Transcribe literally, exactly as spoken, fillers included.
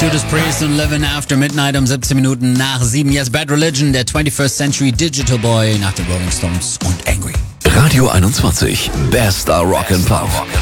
Judas Priest und Living After Midnight um siebzehn Minuten nach sieben. Yes, Bad Religion, der twenty-first Century Digital Boy nach den Rolling Stones und Angry. Radio einundzwanzig, bester Rock and Pop.